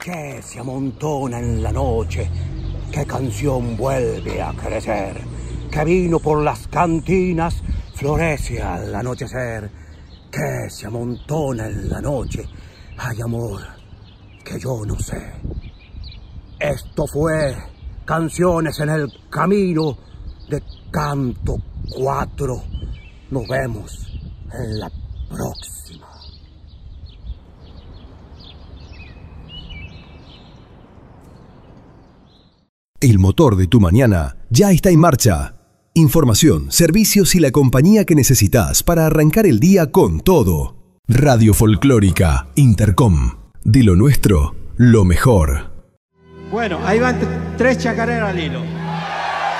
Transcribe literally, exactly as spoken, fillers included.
que se amontona en la noche, qué canción vuelve a crecer, que vino por las cantinas florece al anochecer, que se amontona en la noche, hay amor que yo no sé. Esto fue Canciones en el Camino de Canto cuatro. Nos vemos en la próxima. El motor de tu mañana ya está en marcha. Información, servicios y la compañía que necesitas para arrancar el día con todo. Radio Folclórica Intercom. De lo nuestro, lo mejor. Bueno, ahí van tres chacareras al hilo.